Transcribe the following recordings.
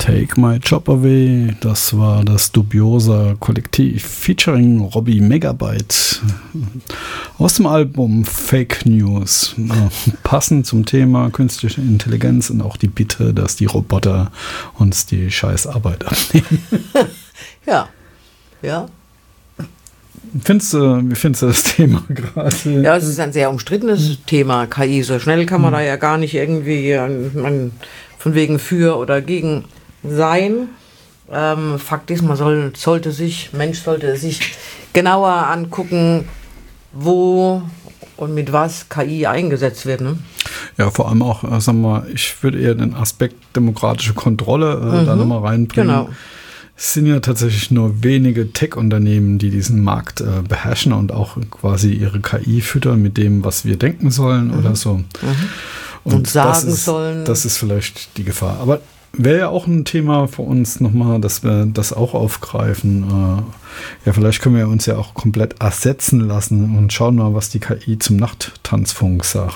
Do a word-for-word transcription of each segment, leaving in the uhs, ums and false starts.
Take My Job Away, das war das dubiose Kollektiv featuring Robbie Megabyte aus dem Album Fake News. Äh, passend zum Thema künstliche Intelligenz und auch die Bitte, dass die Roboter uns die scheiß Arbeit abnehmen. Ja, ja. Findest du, wie findest du das Thema gerade? Ja, es ist ein sehr umstrittenes Thema, K I. So schnell kann man hm. da ja gar nicht irgendwie man, von wegen für oder gegen sein. Ähm, Fakt ist, man soll, sollte sich, Mensch sollte sich genauer angucken, wo und mit was K I eingesetzt wird. Ne? Ja, vor allem auch, äh, sagen wir mal, ich würde eher den Aspekt demokratische Kontrolle äh, mhm. da nochmal reinbringen. Genau. Es sind ja tatsächlich nur wenige Tech-Unternehmen, die diesen Markt äh, beherrschen und auch quasi ihre K I füttern mit dem, was wir denken sollen mhm. oder so. Mhm. Und, und sagen das ist, sollen. Das ist vielleicht die Gefahr. Aber wäre ja auch ein Thema für uns nochmal, dass wir das auch aufgreifen. Äh, ja, vielleicht können wir uns ja auch komplett ersetzen lassen und schauen mal, was die K I zum Nachttanzfunk sagt.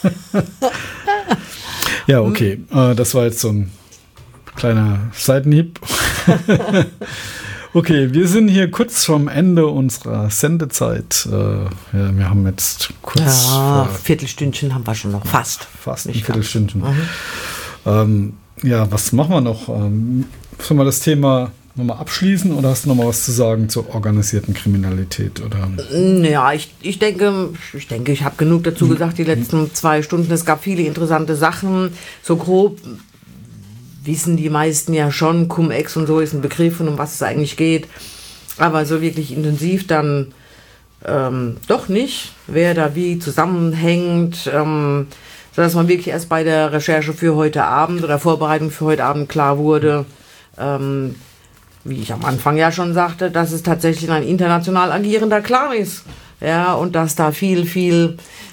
Ja, okay. Äh, das war jetzt so ein kleiner Seitenhieb. Okay, wir sind hier kurz vorm Ende unserer Sendezeit. Äh, ja, wir haben jetzt kurz... Ja, vor, Viertelstündchen haben wir schon noch. Fast. Fast ein Viertelstündchen. Mhm. Ähm, ja, was machen wir noch? Ähm, sollen wir das Thema nochmal abschließen oder hast du nochmal was zu sagen zur organisierten Kriminalität? Oder? Ja, ich, ich denke, ich denke, ich habe genug dazu gesagt, die letzten zwei Stunden. Es gab viele interessante Sachen. So grob wissen die meisten ja schon, Cum-Ex und so ist ein Begriff und um was es eigentlich geht. Aber so wirklich intensiv dann ähm, doch nicht, wer da wie zusammenhängt, ähm, sodass man wirklich erst bei der Recherche für heute Abend oder Vorbereitung für heute Abend klar wurde, ähm, wie ich am Anfang ja schon sagte, dass es tatsächlich ein international agierender Clan ist. Ja, und dass da viel, viel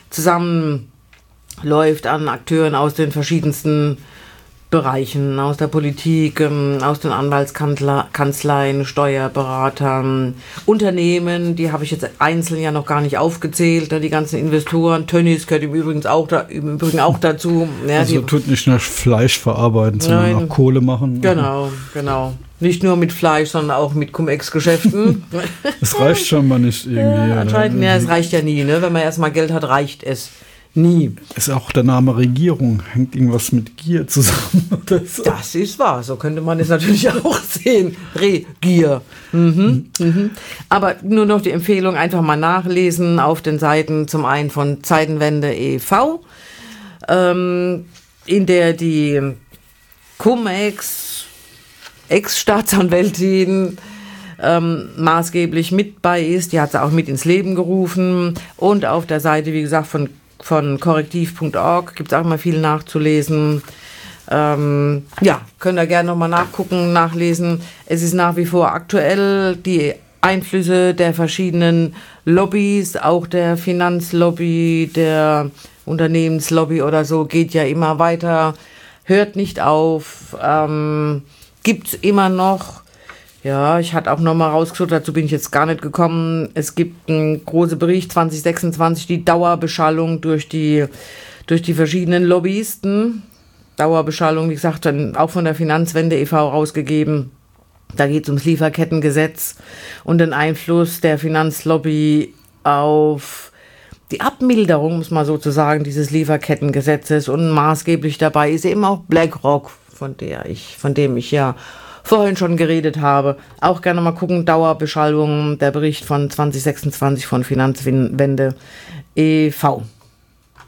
zusammenläuft an Akteuren aus den verschiedensten Bereichen, aus der Politik, ähm, aus den Anwaltskanzleien, Steuerberatern, Unternehmen, die habe ich jetzt einzeln ja noch gar nicht aufgezählt, die ganzen Investoren, Tönnies gehört im Übrigen auch, da, im Übrigen auch dazu. Ja, also die, tut nicht nur Fleisch verarbeiten, sondern nein, auch Kohle machen. Genau, genau. Nicht nur mit Fleisch, sondern auch mit Cum-Ex-Geschäften. Es reicht schon mal nicht irgendwie. Ja, anscheinend, ja, es reicht ja nie. Ne? Wenn man erstmal Geld hat, reicht es nie. Ist auch der Name Regierung, hängt irgendwas mit Gier zusammen oder so? Das ist wahr, so könnte man es natürlich auch sehen. Regier. Mhm, mhm. Aber nur noch die Empfehlung, einfach mal nachlesen auf den Seiten zum einen von Zeitenwende e V, ähm, in der die Cum-Ex Ex-Staatsanwältin ähm, maßgeblich mit bei ist. Die hat sie auch mit ins Leben gerufen. Und auf der Seite, wie gesagt, von von korrektiv punkt org gibt es auch immer viel nachzulesen. Ähm, ja, könnt ihr gerne nochmal nachgucken, nachlesen. Es ist nach wie vor aktuell, die Einflüsse der verschiedenen Lobbys, auch der Finanzlobby, der Unternehmenslobby oder so, geht ja immer weiter, hört nicht auf, ähm, gibt es immer noch. Ja, ich hatte auch nochmal rausgesucht, dazu bin ich jetzt gar nicht gekommen. Es gibt einen großen Bericht zwanzig sechsundzwanzig, die Dauerbeschallung durch die, durch die verschiedenen Lobbyisten. Dauerbeschallung, wie gesagt, dann auch von der Finanzwende e V rausgegeben. Da geht es ums Lieferkettengesetz und den Einfluss der Finanzlobby auf die Abmilderung, muss man sozusagen, dieses Lieferkettengesetzes. Und maßgeblich dabei ist eben auch BlackRock, von der ich, von dem ich ja vorhin schon geredet habe. Auch gerne mal gucken, Dauerbeschallung, der Bericht von zwanzig sechsundzwanzig von Finanzwende e V